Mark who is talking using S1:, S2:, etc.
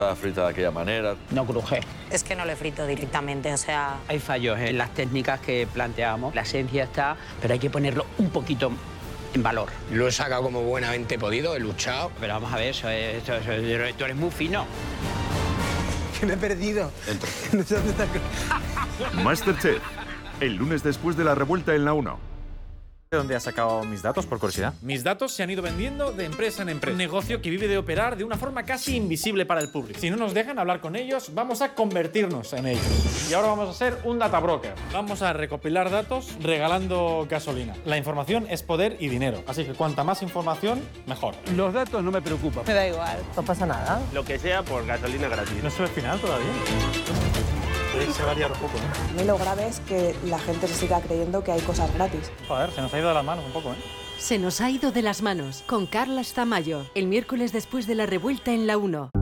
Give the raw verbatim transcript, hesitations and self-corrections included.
S1: Está frita de aquella manera.
S2: No cruje.
S3: Es que no le frito directamente, o sea...
S2: Hay fallos en las técnicas que planteamos. La esencia está, pero hay que ponerlo un poquito en valor.
S4: Lo he sacado como buenamente podido, he luchado.
S2: Pero vamos a ver, eso es, eso, eso, tú eres muy fino.
S5: Que me he perdido.
S1: Entra.
S5: No sé dónde está.
S6: Masterchef, el lunes después de la revuelta en la uno.
S7: ¿De dónde has sacado mis datos, por curiosidad?
S8: Mis datos se han ido vendiendo de empresa en empresa. Un negocio que vive de operar de una forma casi invisible para el público. Si no nos dejan hablar con ellos, vamos a convertirnos en ellos. Y ahora vamos a ser un data broker. Vamos a recopilar datos regalando gasolina. La información es poder y dinero. Así que cuanta más información, mejor.
S5: Los datos no me preocupan.
S3: Me da igual, no pasa nada.
S9: Lo que sea por gasolina gratis.
S8: No sé el final todavía. Se va a liar un poco, ¿eh?
S10: A mí lo grave es que la gente se siga creyendo que hay cosas gratis.
S8: Joder, se nos ha ido de las manos un poco, ¿eh?
S11: Se nos ha ido de las manos con Carlas Tamayo, el miércoles después de la revuelta en la uno.